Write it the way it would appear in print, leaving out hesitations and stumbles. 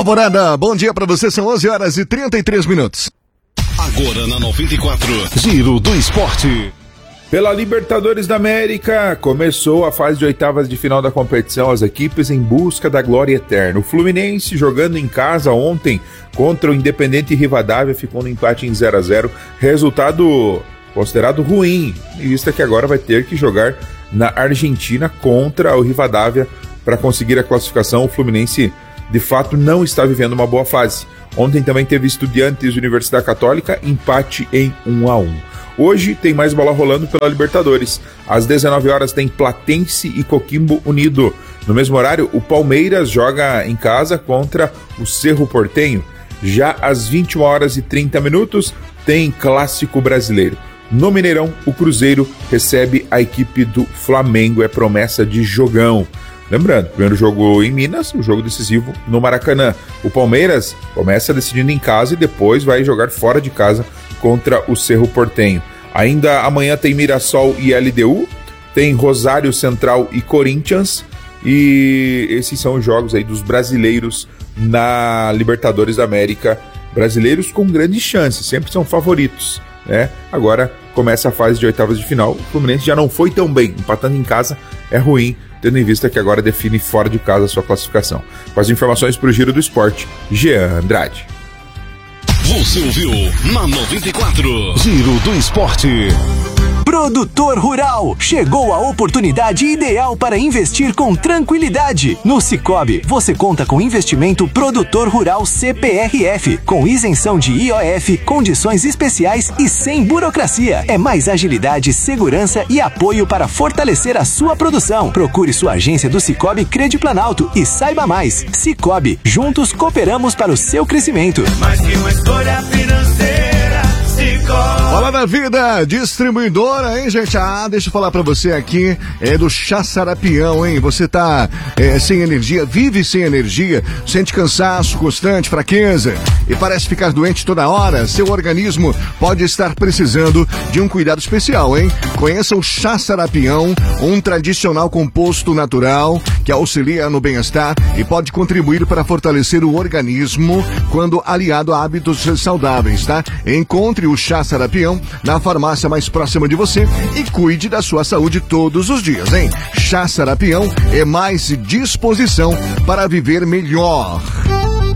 Alvorada, bom dia pra você, são 11 horas e 33 minutos. Agora na 94, Giro do Esporte. Pela Libertadores da América, começou a fase de oitavas de final da competição, as equipes em busca da glória eterna. O Fluminense, jogando em casa ontem contra o Independente Rivadavia, ficou no empate em 0-0, resultado considerado ruim, em vista que agora vai ter que jogar na Argentina contra o Rivadavia para conseguir a classificação. O Fluminense, de fato, não está vivendo uma boa fase. Ontem também teve Estudiantes e Universidade Católica, empate em 1-1. Hoje tem mais bola rolando pela Libertadores. Às 19 horas tem Platense e Coquimbo Unido. No mesmo horário, o Palmeiras joga em casa contra o Cerro Porteño. Já às 21 horas e 30 minutos tem Clássico Brasileiro. No Mineirão, o Cruzeiro recebe a equipe do Flamengo. É promessa de jogão. Lembrando, primeiro jogo em Minas, o jogo decisivo no Maracanã. O Palmeiras começa decidindo em casa e depois vai jogar fora de casa contra o Cerro Porteño. Ainda amanhã tem Mirassol e LDU, tem Rosário Central e Corinthians, e esses são os jogos aí dos brasileiros na Libertadores da América. Brasileiros com grandes chances, sempre são favoritos, né? Agora começa a fase de oitavas de final. O Fluminense já não foi tão bem, empatando em casa é ruim, tendo em vista que agora define fora de casa a sua classificação. Com as informações para o Giro do Esporte, Jean Andrade. Você ouviu na 94, Giro do Esporte. Produtor Rural, chegou a oportunidade ideal para investir com tranquilidade. No Sicoob, você conta com investimento Produtor Rural CPRF, com isenção de IOF, condições especiais e sem burocracia. É mais agilidade, segurança e apoio para fortalecer a sua produção. Procure sua agência do Sicoob Credioplanalto e saiba mais. Sicoob, juntos cooperamos para o seu crescimento. Mais que uma escolha financeira, Sicoob. Bola da Vida, distribuidora, hein, gente? Deixa eu falar pra você aqui, do Chá Sarapião, hein? Você tá sem energia, vive sem energia, sente cansaço constante, fraqueza e parece ficar doente toda hora. Seu organismo pode estar precisando de um cuidado especial, hein? Conheça o Chá Sarapião, um tradicional composto natural que auxilia no bem-estar e pode contribuir para fortalecer o organismo quando aliado a hábitos saudáveis, tá? Encontre o Chá Sarapião na farmácia mais próxima de você e cuide da sua saúde todos os dias, hein? Chá Sarapião é mais disposição para viver melhor.